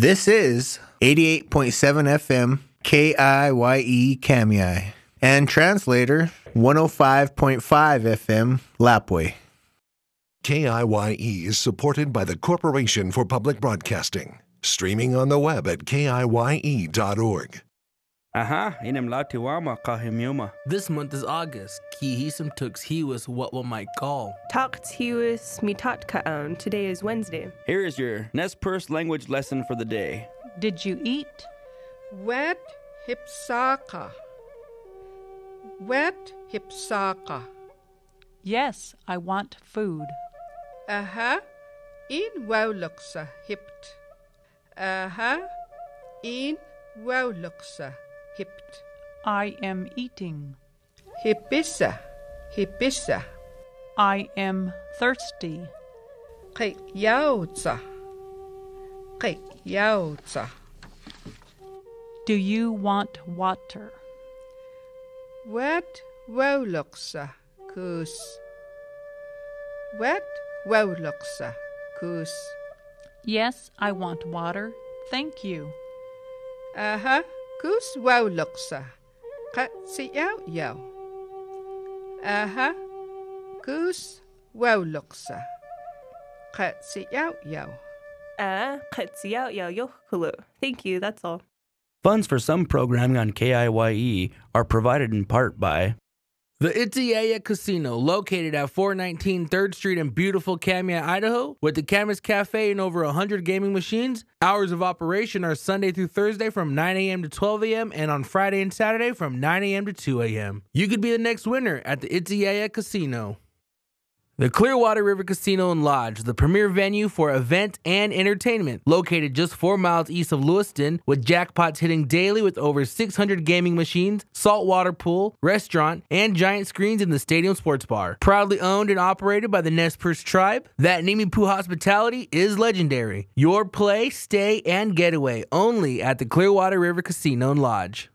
This is 88.7 FM KIYE Kamiai and translator 105.5 FM Lapwai. KIYE is supported by the Corporation for Public Broadcasting. Streaming on the web at kiye.org. Aha, inem latiwama kahimyuma. This month is August. Kihisum tux hiwas what one might call. Takt hiwas mitat kaon. Today is Wednesday. Here is your Nez Perce language lesson for the day. Did you eat? Wet hipsaka. Wet hipsaka. Yes, I want food. Aha, in wowluksa hipt. Aha, in wowluksa hipt. I am eating. Hipissa, hipissa. I am thirsty. Qik yautsa. Qik yautsa. Do you want water? Wet wowluksa kus. Wet wowluksa kus. Yes, I want water. Thank you. Aha, kus wowluksa. Qat si yaw. Aha, kus wowluksa. Qat si yaw. Thank you, that's all. Funds for some programming on KIYE are provided in part by The Itiyaya Casino, located at 419 3rd Street in beautiful Kamiah, Idaho, with the Camas Cafe and over 100 gaming machines. Hours of operation are Sunday through Thursday from 9 a.m. to 12 a.m. and on Friday and Saturday from 9 a.m. to 2 a.m. You could be the next winner at the Itiyaya Casino. The Clearwater River Casino and Lodge, the premier venue for event and entertainment, located just 4 miles east of Lewiston, with jackpots hitting daily with over 600 gaming machines, saltwater pool, restaurant, and giant screens in the stadium sports bar. Proudly owned and operated by the Nez Perce tribe, that Nimipu hospitality is legendary. Your play, stay, and getaway only at the Clearwater River Casino and Lodge.